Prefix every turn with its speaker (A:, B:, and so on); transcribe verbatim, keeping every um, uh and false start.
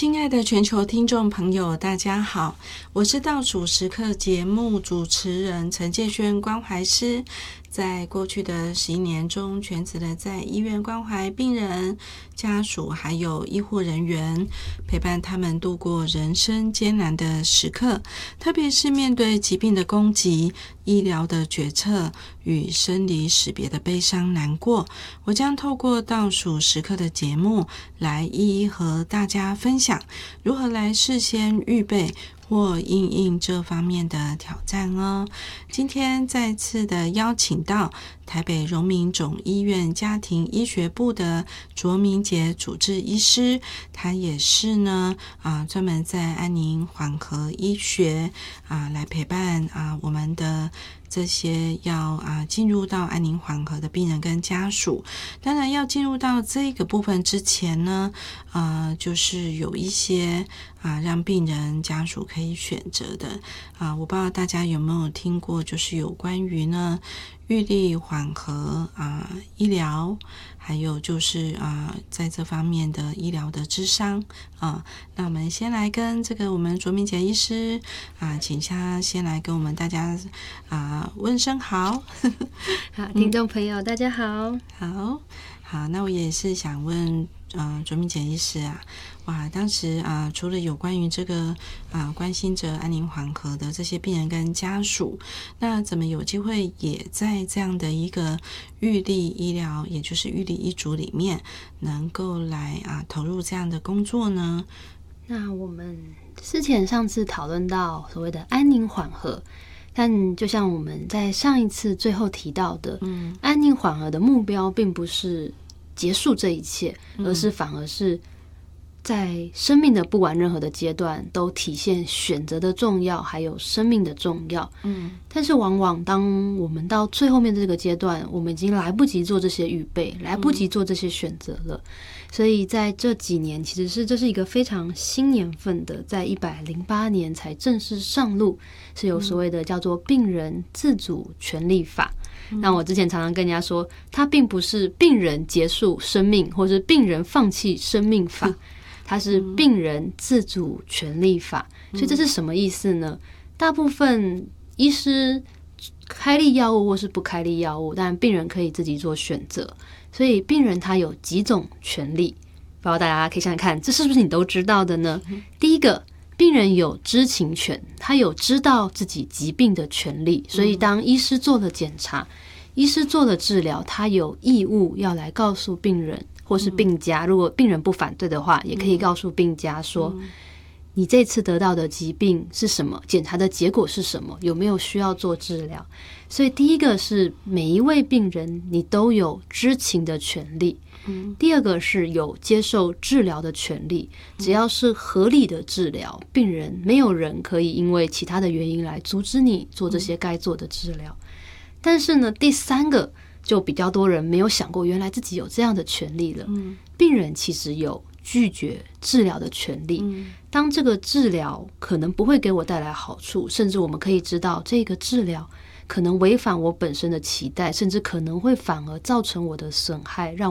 A: 亲爱的全球听众朋友，大家好，我是倒数时刻节目主持人陈介轩关怀师。在过去的十一年中，全职的在医院关怀病人、家属还有医护人员，陪伴他们度过人生艰难的时刻，特别是面对疾病的攻击、医疗的决策与生离死别的悲伤难过，我将透过倒数时刻的节目来一一和大家分享如何来事先预备或因应这方面的挑战哦。今天再次的邀请到台北荣民总医院家庭医学部的卓明杰主治医师，他也是呢啊专门在安宁缓和医学啊来陪伴啊我们的这些要啊进入到安宁缓和的病人跟家属。当然要进入到这个部分之前呢，呃，就是有一些啊让病人家属可以选择的啊，我不知道大家有没有听过，就是有关于呢预立缓和啊医疗，还有就是啊在这方面的医疗的咨商啊。那我们先来跟这个我们卓明杰医师啊，请他先来跟我们大家啊问声好。
B: 好，听众朋友、嗯、大家好。
A: 好好，那我也是想问呃卓明杰医师啊，哇，当时啊、呃，除了有关于这个啊、呃、关心着安宁缓和的这些病人跟家属，那怎么有机会也在这样的一个预立医疗，也就是预立医嘱里面，能够来啊投入这样的工作呢？
B: 那我们之前上次讨论到所谓的安宁缓和，但就像我们在上一次最后提到的，嗯，安宁缓和的目标并不是结束这一切，而是反而是在生命的不管任何的阶段都体现选择的重要，还有生命的重要。嗯，但是往往当我们到最后面这个阶段，我们已经来不及做这些预备，来不及做这些选择了。所以在这几年，其实是这是一个非常新年份的，在一百零八年才正式上路，是有所谓的叫做病人自主权利法。那我之前常常跟人家说，它并不是病人结束生命，或是病人放弃生命法，它是病人自主权利法。所以这是什么意思呢？大部分医师开立药物或是不开立药物，但病人可以自己做选择。所以病人他有几种权利，不知道大家可以想想看，这是不是你都知道的呢？第一个，病人有知情权，他有知道自己疾病的权利，所以当医师做了检查，医师做了治疗，他有义务要来告诉病人或是病家，如果病人不反对的话，也可以告诉病家说，你这次得到的疾病是什么，检查的结果是什么，有没有需要做治疗。所以第一个是每一位病人你都有知情的权利，第二个是有接受治疗的权利，只要是合理的治疗，病人没有人可以因为其他的原因来阻止你做这些该做的治疗。但是呢，第三个就比较多人没有想过，原来自己有这样的权利了。病人其实有拒绝治疗的权利，当这个治疗可能不会给我带来好处，甚至我们可以知道这个治疗可能违反我本身的期待，甚至可能会反而造成我的损害，让